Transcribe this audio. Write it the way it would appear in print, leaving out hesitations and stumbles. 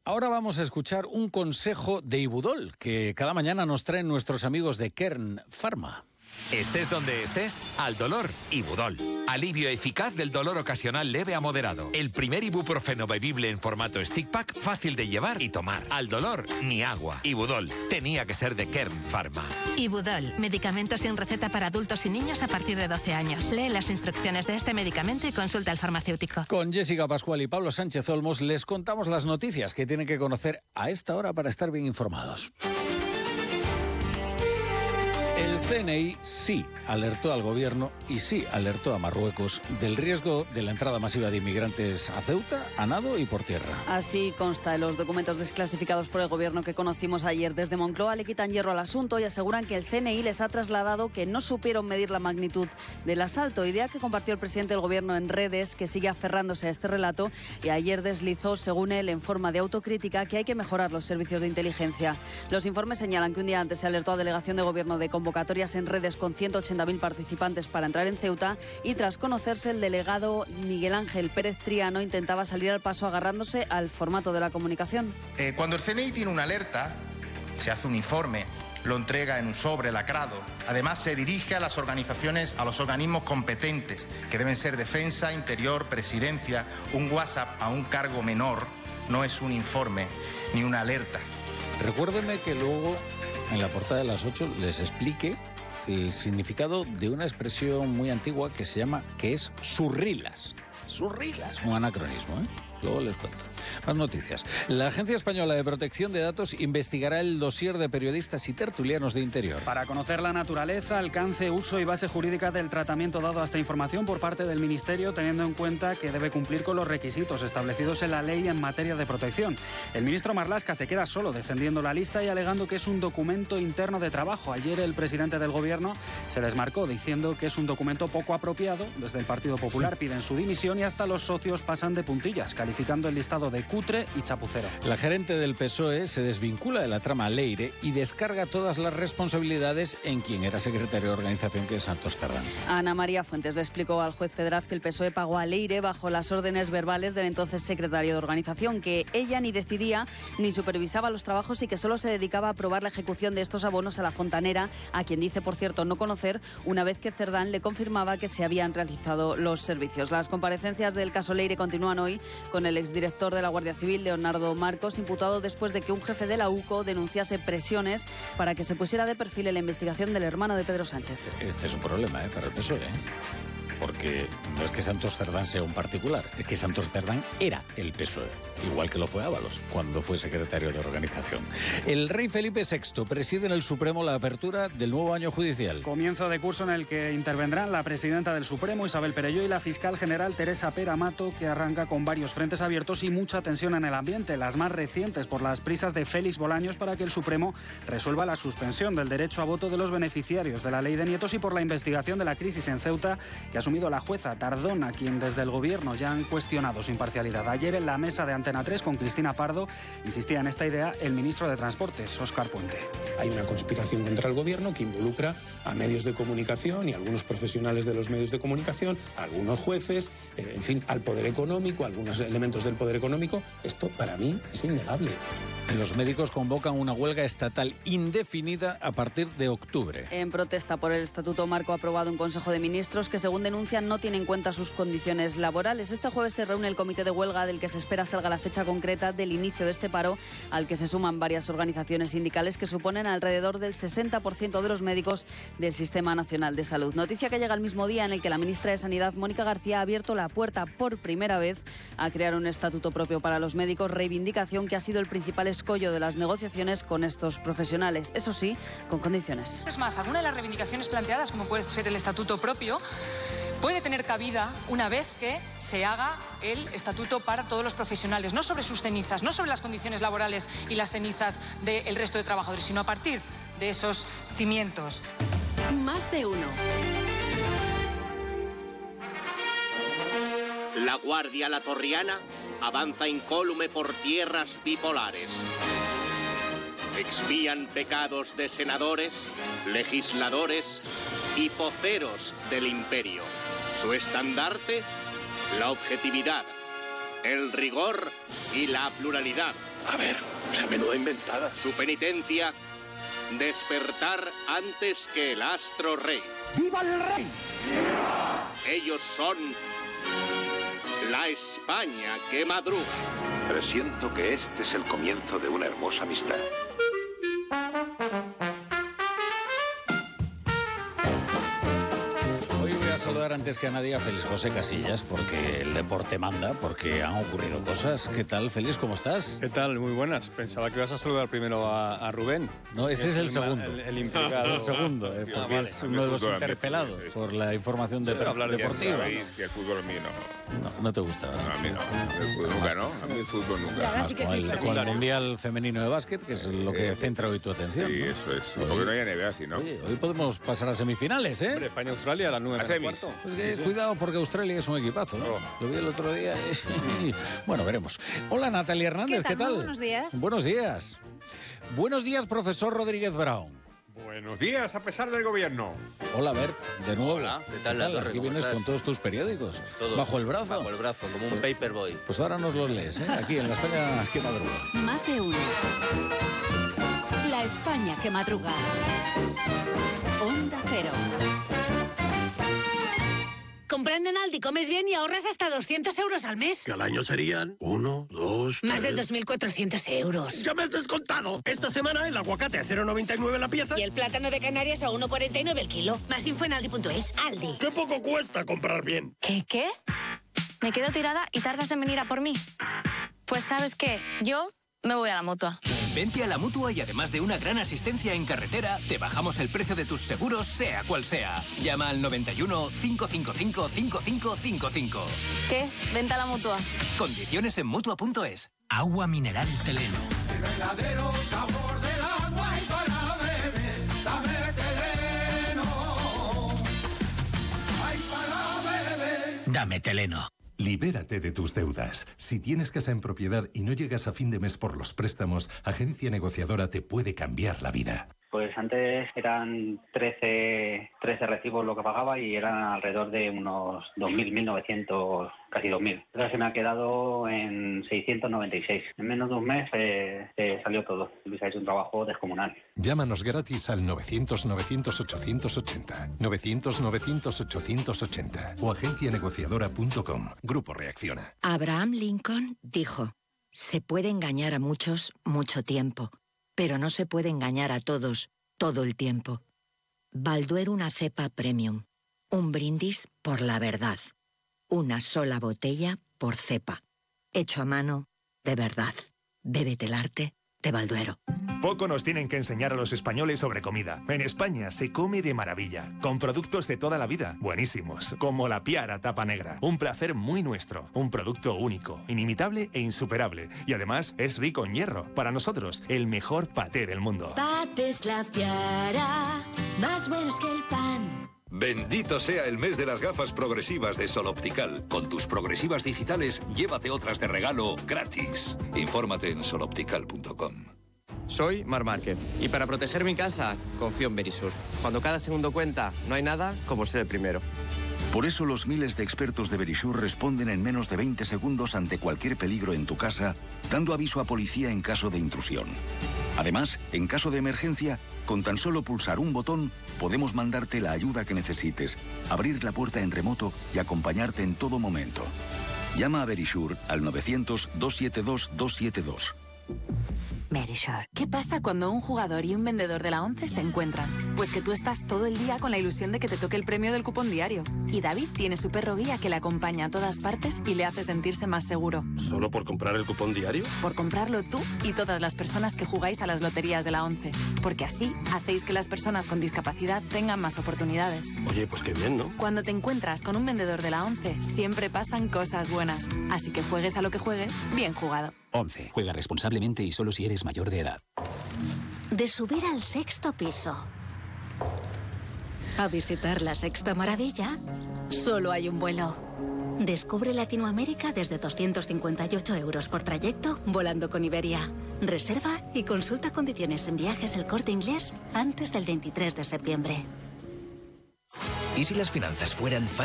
Ahora vamos a escuchar un consejo de Ibudol que cada mañana nos traen nuestros amigos de Kern Pharma. Estés donde estés, al dolor, Ibudol. Alivio eficaz del dolor ocasional leve a moderado. El primer ibuprofeno bebible en formato stick pack, fácil de llevar y tomar. Al dolor, ni agua. Ibudol, tenía que ser de Kern Pharma. Ibudol, medicamento sin receta para adultos y niños a partir de 12 años. Lee las instrucciones de este medicamento y consulta al farmacéutico. Con Jessica Pascual y Pablo Sánchez Olmos les contamos las noticias que tienen que conocer a esta hora para estar bien informados. El CNI sí alertó al gobierno y sí alertó a Marruecos del riesgo de la entrada masiva de inmigrantes a Ceuta, a nado y por tierra. Así consta en los documentos desclasificados por el gobierno que conocimos ayer. Desde Moncloa le quitan hierro al asunto y aseguran que el CNI les ha trasladado que no supieron medir la magnitud del asalto, idea que compartió el presidente del gobierno en redes, que sigue aferrándose a este relato y ayer deslizó, según él, en forma de autocrítica, que hay que mejorar los servicios de inteligencia. Los informes señalan que un día antes se alertó a delegación de gobierno de convocatorias en redes con 180.000 participantes para entrar en Ceuta y tras conocerse el delegado Miguel Ángel Pérez Triano intentaba salir al paso agarrándose al formato de la comunicación. Cuando el CNI tiene una alerta, se hace un informe, lo entrega en un sobre lacrado. Además se dirige a las organizaciones, a los organismos competentes, que deben ser Defensa, Interior, Presidencia. Un WhatsApp a un cargo menor no es un informe ni una alerta. Recuérdenme que luego en la portada de las 8 les explique el significado de una expresión muy antigua que es surrilas. Surrilas, un anacronismo, ¿eh? Luego les cuento. Más noticias. La Agencia Española de Protección de Datos investigará el dossier de periodistas y tertulianos de Interior. Para conocer la naturaleza, alcance, uso y base jurídica del tratamiento dado a esta información por parte del Ministerio, teniendo en cuenta que debe cumplir con los requisitos establecidos en la ley en materia de protección. El ministro Marlaska se queda solo defendiendo la lista y alegando que es un documento interno de trabajo. Ayer el presidente del Gobierno se desmarcó diciendo que es un documento poco apropiado. Desde el Partido Popular piden su dimisión y hasta los socios pasan de puntillas, calificando el listado de cutre y chapucero. La gerente del PSOE se desvincula de la trama Leire y descarga todas las responsabilidades en quien era secretario de organización, que es Santos Cerdán. Ana María Fuentes le explicó al juez Pedraz que el PSOE pagó a Leire bajo las órdenes verbales del entonces secretario de organización, que ella ni decidía ni supervisaba los trabajos y que solo se dedicaba a aprobar la ejecución de estos abonos a la fontanera, a quien dice, por cierto, no conocer, una vez que Cerdán le confirmaba que se habían realizado los servicios. Las comparecencias del caso Leire continúan hoy con el exdirector de la Guardia Civil, Leonardo Marcos, imputado después de que un jefe de la UCO denunciase presiones para que se pusiera de perfil en la investigación del hermano de Pedro Sánchez. Este es un problema para el PSOE, porque no es que Santos Cerdán sea un particular, es que Santos Cerdán era el PSOE, igual que lo fue Ábalos cuando fue secretario de organización. El rey Felipe VI preside en el Supremo la apertura del nuevo año judicial. Comienzo de curso en el que intervendrán la presidenta del Supremo, Isabel Perelló, y la fiscal general Teresa Pera Mato, que arranca con varios frentes abiertos y mucha tensión en el ambiente, las más recientes por las prisas de Félix Bolaños para que el Supremo resuelva la suspensión del derecho a voto de los beneficiarios de la ley de nietos y por la investigación de la crisis en Ceuta que ha asumido la jueza Tardona, quien desde el gobierno ya han cuestionado su imparcialidad. Ayer en la mesa de Antena 3 con Cristina Pardo insistía en esta idea el ministro de Transportes, Óscar Puente. Hay una conspiración contra el gobierno que involucra a medios de comunicación y a algunos profesionales de los medios de comunicación, a algunos jueces, en fin, al poder económico, a algunos elementos del poder económico. Esto para mí es innegable. Los médicos convocan una huelga estatal indefinida a partir de octubre. En protesta por el Estatuto Marco aprobado un Consejo de Ministros que, según denuncian, no tiene en cuenta sus condiciones laborales. Este jueves se reúne el comité de huelga del que se espera salga la fecha concreta del inicio de este paro, al que se suman varias organizaciones sindicales que suponen alrededor del 60% de los médicos del Sistema Nacional de Salud. Noticia que llega al mismo día en el que la ministra de Sanidad, Mónica García, ha abierto la puerta por primera vez a crear un estatuto propio para los médicos, reivindicación que ha sido el principal escollo de las negociaciones con estos profesionales, eso sí, con condiciones. Es más, alguna de las reivindicaciones planteadas, como puede ser el estatuto propio, puede tener cabida una vez que se haga el estatuto para todos los profesionales, no sobre sus cenizas, no sobre las condiciones laborales y las cenizas del resto de trabajadores, sino a partir de esos cimientos. Más de uno. La Guardia Latorriana avanza incólume por tierras bipolares. Expían pecados de senadores, legisladores y voceros del imperio. Su estandarte, la objetividad, el rigor y la pluralidad. A ver, esa menuda inventada. Su penitencia, despertar antes que el astro rey. ¡Viva el rey! Ellos son la España que madruga. Presiento que este es el comienzo de una hermosa amistad. Hoy voy a saludar antes que a nadie a Félix José Casillas, porque el deporte manda, porque han ocurrido cosas. ¿Qué tal, Félix? ¿Cómo estás? ¿Qué tal? Muy buenas. Pensaba que ibas a saludar primero a Rubén. No, ese es el segundo. El implicado. Es el segundo, porque vale. es uno de los interpelados por la información deportiva. Ya sabéis que el fútbol a mí no. No te gusta. No, a mí no. El fútbol nunca, ¿no? A mí el fútbol nunca. Ahora sí que sí. Con el Mundial Femenino de Básquet, que es lo que centra hoy tu atención. Sí, ¿no? eso es. Porque no hay NBA así, ¿no? Oye, hoy podemos pasar a semifinales, ¿eh? Hombre, España-Australia a las 9:15. Pues, cuidado, porque Australia es un equipazo, ¿no? Lo vi el otro día. Bueno, veremos. Hola, Natalia Hernández, ¿qué tal? Buenos días. Buenos días. Buenos días, profesor Rodríguez Brown. Buenos días, a pesar del gobierno. Hola, Bert, de nuevo. Hola, ¿qué tal, La Torre? Aquí vienes con todos tus periódicos. Todos. ¿Bajo el brazo? Bajo el brazo, como un paperboy. Pues ahora nos los lees, ¿eh? Aquí en la España que madruga. Más de uno. La España que madruga. Onda Cero. Comprando en Aldi comes bien y ahorras hasta 200 euros al mes. Que al año serían 1, 2, 3... Más de 2.400 euros. ¡Ya me has descontado! Esta semana el aguacate a 0,99 la pieza. Y el plátano de Canarias a 1,49 el kilo. Más info en aldi.es. Aldi. ¡Qué poco cuesta comprar bien! ¿Qué? ¿Me quedo tirada y tardas en venir a por mí? Pues ¿sabes qué? Yo me voy a la Mutua. Vente a la Mutua y además de una gran asistencia en carretera, te bajamos el precio de tus seguros, sea cual sea. Llama al 91 555 5555. ¿Qué? Vente a la Mutua. Condiciones en Mutua.es. Agua mineral Teleno. El verdadero sabor del agua y para beber, dame Teleno. Ay, para beber. Dame Teleno. Libérate de tus deudas. Si tienes casa en propiedad y no llegas a fin de mes por los préstamos, Agencia Negociadora te puede cambiar la vida. Pues antes eran 13 recibos lo que pagaba y eran alrededor de unos 2.000, 1.900, casi 2.000. Ahora se me ha quedado en 696. En menos de un mes salió todo. Hubiese hecho un trabajo descomunal. Llámanos gratis al 900-900-880, 900-900-880 o agencianegociadora.com. Grupo Reacciona. Abraham Lincoln dijo: se puede engañar a muchos mucho tiempo, pero no se puede engañar a todos todo el tiempo. Balduero, una cepa premium. Un brindis por la verdad. Una sola botella por cepa. Hecho a mano de verdad. Bébete el arte de Balduero. Poco nos tienen que enseñar a los españoles sobre comida. En España se come de maravilla, con productos de toda la vida, buenísimos, como la Piara tapa negra. Un placer muy nuestro, un producto único, inimitable e insuperable. Y además es rico en hierro. Para nosotros, el mejor paté del mundo. Patés La Piara, más buenos que el pan. Bendito sea el mes de las gafas progresivas de Sol Optical. Con tus progresivas digitales, llévate otras de regalo gratis. Infórmate en soloptical.com. Soy Marc Márquez y para proteger mi casa confío en Verisur. Cuando cada segundo cuenta, no hay nada como ser el primero. Por eso los miles de expertos de Verisur responden en menos de 20 segundos ante cualquier peligro en tu casa, dando aviso a policía en caso de intrusión. Además, en caso de emergencia, con tan solo pulsar un botón, podemos mandarte la ayuda que necesites, abrir la puerta en remoto y acompañarte en todo momento. Llama a Verisur al 900-272-272. Verisur. ¿Qué pasa cuando un jugador y un vendedor de la ONCE se encuentran? Pues que tú estás todo el día con la ilusión de que te toque el premio del cupón diario. Y David tiene su perro guía que le acompaña a todas partes y le hace sentirse más seguro. ¿Solo por comprar el cupón diario? Por comprarlo tú y todas las personas que jugáis a las loterías de la ONCE. Porque así hacéis que las personas con discapacidad tengan más oportunidades. Oye, pues qué bien, ¿no? Cuando te encuentras con un vendedor de la ONCE, siempre pasan cosas buenas. Así que juegues a lo que juegues, bien jugado. 11. Juega responsablemente y solo si eres mayor de edad. De subir al sexto piso a visitar la sexta maravilla, solo hay un vuelo. Descubre Latinoamérica desde 258 euros por trayecto volando con Iberia. Reserva y consulta condiciones en Viajes El Corte Inglés antes del 23 de septiembre. ¿Y si las finanzas fueran fáciles?